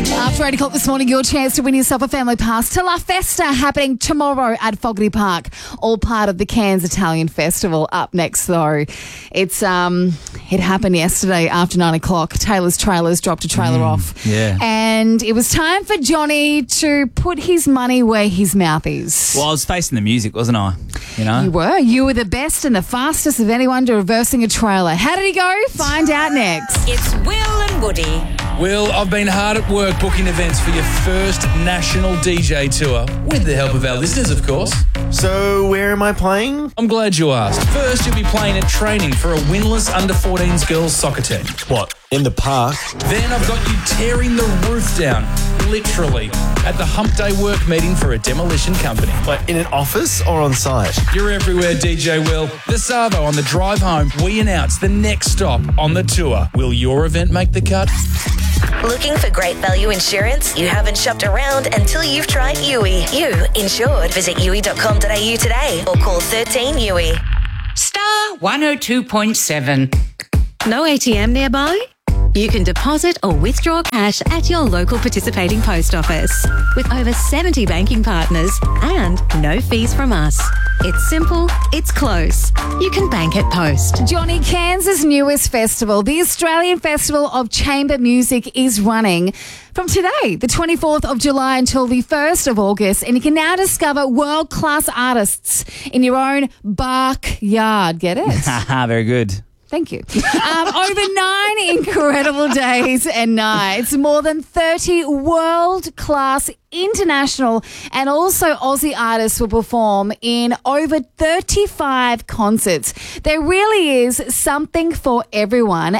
After 8 o'clock this morning, your chance to win yourself a family pass to La Festa happening tomorrow at Fogarty Park. All part of the Cairns Italian Festival. Up next, though, it happened yesterday after 9 o'clock. Taylor's Trailers dropped a trailer off. Yeah. And it was time for Johnny to put his money where his mouth is. Well, I was facing the music, wasn't I? You know? You were. You were the best and the fastest of anyone to reversing a trailer. How did he go? Find out next. It's Will and Woody. Will, I've been hard at work booking events for your first national DJ tour, with the help of our listeners, of course. So, where am I playing? I'm glad you asked. First, you'll be playing at training for a winless under-14s girls soccer team. What, in the park? Then I've got you tearing the roof down, literally, at the hump day work meeting for a demolition company. Like, in an office or on site? You're everywhere, DJ Will. This Arvo, on the drive home, we announce the next stop on the tour. Will your event make the cut? Looking for great value insurance? You haven't shopped around until you've tried Yui. You insured. Visit yui.com.au today or call 13 Yui. Star 102.7. No ATM nearby? You can deposit or withdraw cash at your local participating post office with over 70 banking partners and no fees from us. It's simple, it's close. You can bank at Post. Johnny, Cairns' newest festival, the Australian Festival of Chamber Music, is running from today, the 24th of July, until the 1st of August. And you can now discover world-class artists in your own backyard. Get it? Very good. Thank you. Over 9 incredible days and nights, more than 30 world-class international and also Aussie artists will perform in over 35 concerts. There really is something for everyone.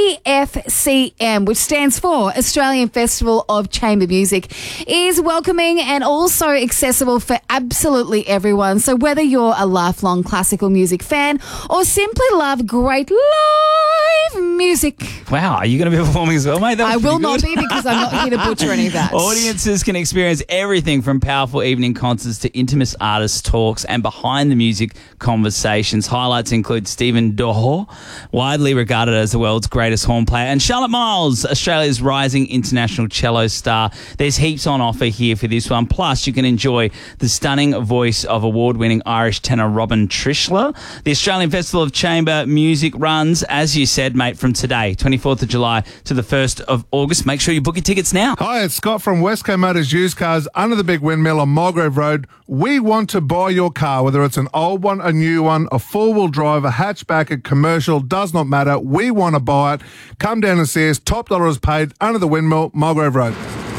AFCM, which stands for Australian Festival of Chamber Music, is welcoming and also accessible for absolutely everyone. So whether you're a lifelong classical music fan or simply love great live music. Wow, are you going to be performing as well, mate? I will not be, because I'm not here to butcher any of that. Audiences can experience everything from powerful evening concerts to intimate artist talks and behind-the-music conversations. Highlights include Stephen Doho, widely regarded as the world's greatest horn player, and Charlotte Miles, Australia's rising international cello star. There's heaps on offer here for this one. Plus, you can enjoy the stunning voice of award-winning Irish tenor Robin Trishler. The Australian Festival of Chamber Music runs, as you said, mate, from today, 24th of July to the 1st of August. Make sure you book your tickets now. Hi, it's Scott from Westco Motors Used Cars under the big windmill on Mulgrave Road. We want to buy your car, whether it's an old one, a new one, a four-wheel drive, a hatchback, a commercial, does not matter. We want to buy it. Come down and see us. Top dollar is paid under the windmill, Mulgrave Road.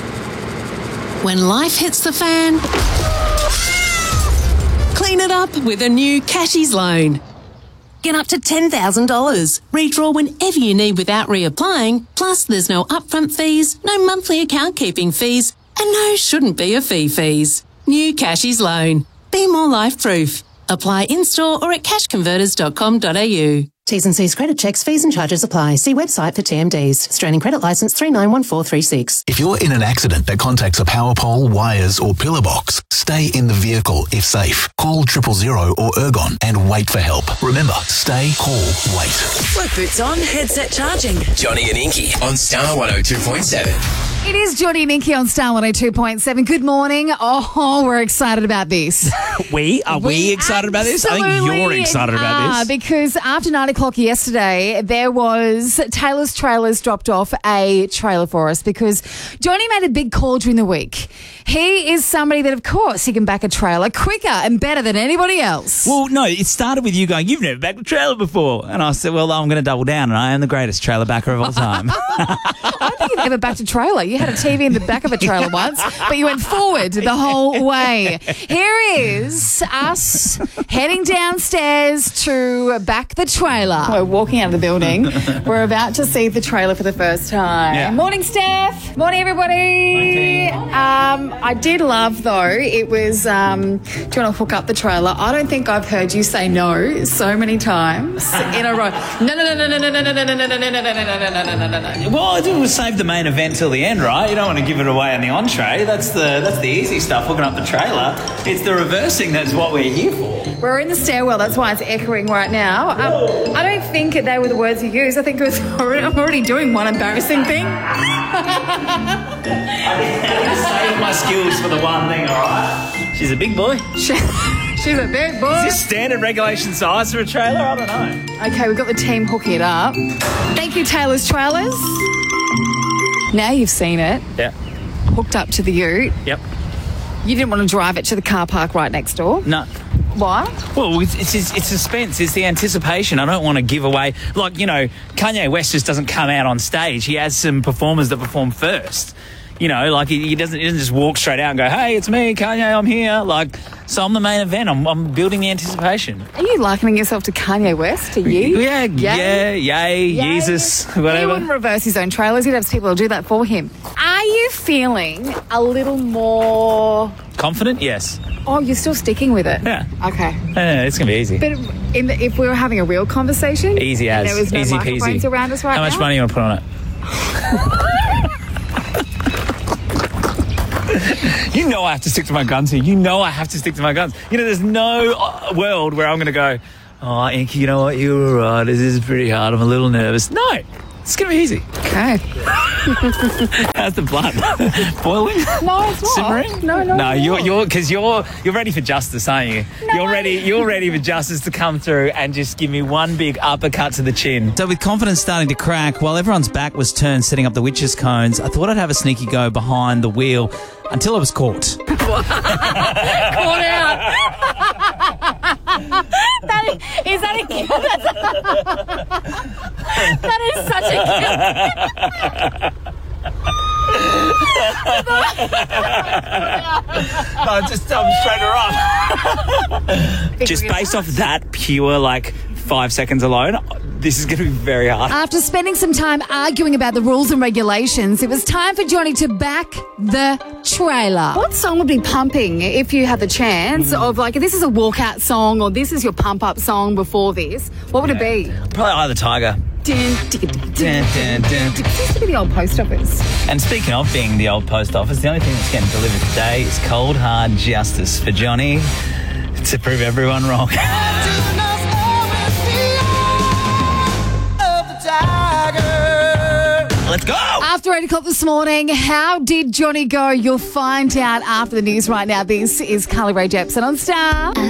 When life hits the fan, clean it up with a new Cashies loan. Get up to $10,000. Redraw whenever you need without reapplying. Plus, there's no upfront fees, no monthly account keeping fees, and no shouldn't be a fees. New Cashies loan. Be more life proof. Apply in-store or at cashconverters.com.au. T's and C's credit checks, fees and charges apply. See website for TMDs. Australian Credit Licence 391436. If you're in an accident that contacts a power pole, wires or pillar box, stay in the vehicle if safe. Call 000 or Ergon and wait for help. Remember, stay, call, wait. Work boots on, headset charging. Johnny and Inky on Star 102.7. It is Johnny and Inky on Star 102.7. Good morning. Oh, we're excited about this. We excited about this? I think you're excited about this. Because after 9 o'clock yesterday, there was Taylor's Trailers dropped off a trailer for us because Johnny made a big call during the week. He is somebody that, of course, he can back a trailer quicker and better than anybody else. Well, no, it started with you going, you've never backed a trailer before. And I said, well, I'm going to double down, and I am the greatest trailer backer of all time. I don't think you've ever backed a trailer. You had a TV in the back of a trailer once, but you went forward the whole way. Here is us heading downstairs to back the trailer. We're walking out of the building. We're about to see the trailer for the first time. Yeah. Morning, Steph. Morning, everybody. I did love, though, it was, do you want to hook up the trailer? I don't think I've heard you say no so many times in a row. No. Well, I think we'll save the main event till the end, right? You don't want to give it away on the entree. That's the easy stuff, hooking up the trailer. It's the reversing that's what we're here for. We're in the stairwell, that's why it's echoing right now. I don't think they were the words you used. I think it was, I'm already doing one embarrassing thing. Save my skills for the one thing, all right? She's a big boy. She's a big boy. Is this standard regulation size for a trailer? I don't know. Okay, we've got the team hooking it up. Thank you, Taylor's Trailers. Now you've seen it. Yeah. Hooked up to the ute. Yep. You didn't want to drive it to the car park right next door. No. Why? Well, it's suspense. It's the anticipation. I don't want to give away. Like, Kanye West just doesn't come out on stage. He has some performers that perform first. Like he doesn't just walk straight out and go, "Hey, it's me, Kanye, I'm here." Like, so I'm the main event. I'm building the anticipation. Are you likening yourself to Kanye West? To you? Yeah, yay, Jesus, whatever. He wouldn't reverse his own trailers. He'd have people to do that for him. Are you feeling a little more confident? Yes. Oh, you're still sticking with it? Yeah. Okay. Yeah, it's gonna be easy. But if we were having a real conversation, easy as and there was no easy microphones peasy. around us right now. How much money you want to put on it? You know I have to stick to my guns here. There's no world where I'm going to go, "Oh, Inky, you know what? You were right. This is pretty hard. I'm a little nervous." No, it's going to be easy. Okay. How's the blood? Boiling? No, it's not. Simmering? No. You're ready for justice, aren't you? No. You're ready for justice to come through and just give me one big uppercut to the chin. So with confidence starting to crack, while everyone's back was turned setting up the witches' cones, I thought I'd have a sneaky go behind the wheel until I was caught. Caught out. Is that a gift? That is such a gift. No, just straight her up. Just based off that pure 5 seconds alone, this is going to be very hard. After spending some time arguing about the rules and regulations, it was time for Johnny to back the trailer. What song would be pumping if you had the chance of if this is a walkout song or this is your pump up song before this? What would it be? Probably Eye of the Tiger. This used to be the old post office. And speaking of being the old post office, the only thing that's getting delivered today is cold hard justice for Johnny to prove everyone wrong. Let's go! After 8 o'clock this morning, how did Johnny go? You'll find out after the news right now. This is Carly Rae Jepsen on Star.